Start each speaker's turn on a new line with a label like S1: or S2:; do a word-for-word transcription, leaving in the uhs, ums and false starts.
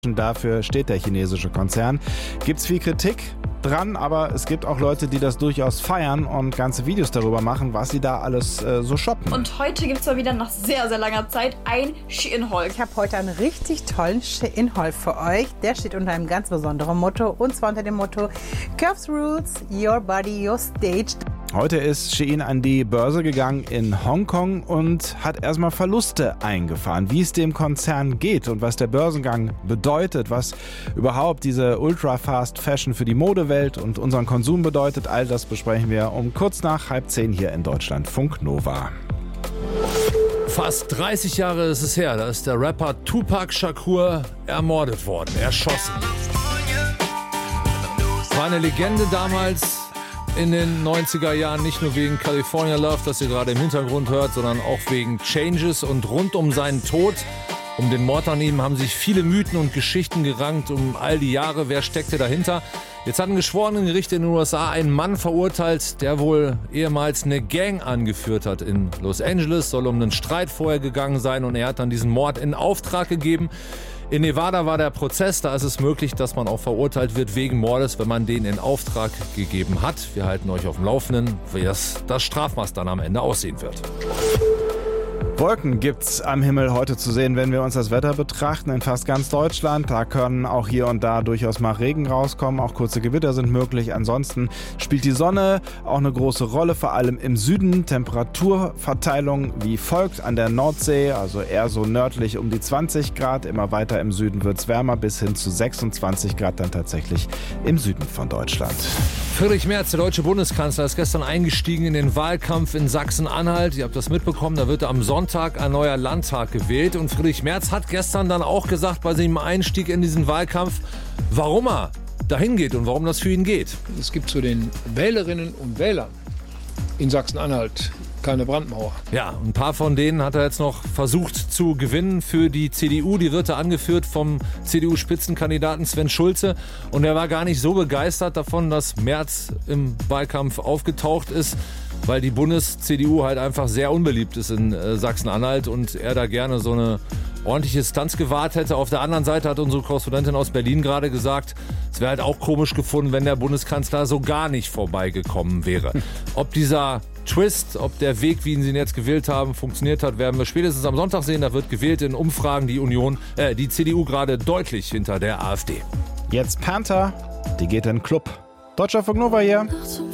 S1: Dafür steht der chinesische Konzern. Gibt's viel Kritik dran, aber es gibt auch Leute, die das durchaus feiern und ganze Videos darüber machen, was sie da alles äh, so shoppen.
S2: Und heute gibt's mal wieder nach sehr, sehr langer Zeit ein Shein-Haul.
S3: Ich habe heute einen richtig tollen Shein-Haul für euch. Der steht unter einem ganz besonderen Motto, und zwar unter dem Motto Curves Rules, Your Body, Your Stage.
S1: Heute ist Shein an die Börse gegangen in Hongkong und hat erstmal Verluste eingefahren. Wie es dem Konzern geht und was der Börsengang bedeutet, was überhaupt diese Ultra-Fast-Fashion für die Modewelt und unseren Konsum bedeutet, all das besprechen wir um kurz nach halb zehn hier in Deutschlandfunk Nova.
S4: Fast dreißig Jahre ist es her, da ist der Rapper Tupac Shakur ermordet worden, erschossen. War eine Legende damals in den neunziger Jahren, nicht nur wegen California Love, das ihr gerade im Hintergrund hört, sondern auch wegen Changes. Und rund um seinen Tod, um den Mord an ihm, haben sich viele Mythen und Geschichten gerankt um all die Jahre. Wer steckte dahinter? Jetzt hat ein Geschworenengericht in den U S A einen Mann verurteilt, der wohl ehemals eine Gang angeführt hat in Los Angeles. Soll um einen Streit vorher gegangen sein und er hat dann diesen Mord in Auftrag gegeben. In Nevada war der Prozess, da ist es möglich, dass man auch verurteilt wird wegen Mordes, wenn man den in Auftrag gegeben hat. Wir halten euch auf dem Laufenden, wie das, das Strafmaß dann am Ende aussehen wird.
S1: Wolken gibt's am Himmel heute zu sehen, wenn wir uns das Wetter betrachten. In fast ganz Deutschland, da können auch hier und da durchaus mal Regen rauskommen. Auch kurze Gewitter sind möglich. Ansonsten spielt die Sonne auch eine große Rolle, vor allem im Süden. Temperaturverteilung wie folgt: an der Nordsee, also eher so nördlich um die zwanzig Grad. Immer weiter im Süden wird's wärmer, bis hin zu sechsundzwanzig Grad dann tatsächlich im Süden von Deutschland.
S4: Friedrich Merz, der deutsche Bundeskanzler, ist gestern eingestiegen in den Wahlkampf in Sachsen-Anhalt. Ihr habt das mitbekommen, da wird am Sonntag ein neuer Landtag gewählt. Und Friedrich Merz hat gestern dann auch gesagt, bei seinem Einstieg in diesen Wahlkampf, warum er dahin geht und warum das für ihn geht.
S5: Es gibt zu den Wählerinnen und Wählern in Sachsen-Anhalt keine Brandmauer.
S4: Ja, ein paar von denen hat er jetzt noch versucht zu gewinnen für die C D U. Die wird er angeführt vom C D U-Spitzenkandidaten Sven Schulze. Und er war gar nicht so begeistert davon, dass Merz im Wahlkampf aufgetaucht ist, weil die Bundes-C D U halt einfach sehr unbeliebt ist in äh, Sachsen-Anhalt und er da gerne so eine ordentliche Stunts gewahrt hätte. Auf der anderen Seite hat unsere Korrespondentin aus Berlin gerade gesagt, es wäre halt auch komisch gefunden, wenn der Bundeskanzler so gar nicht vorbeigekommen wäre. Ob dieser Twist, ob der Weg, wie ihn sie jetzt gewählt haben, funktioniert hat, werden wir spätestens am Sonntag sehen. Da wird gewählt in Umfragen die Union, äh, die C D U gerade deutlich hinter der AfD.
S1: Jetzt Panther, die geht in den Club. Deutschlandfunk Nova hier.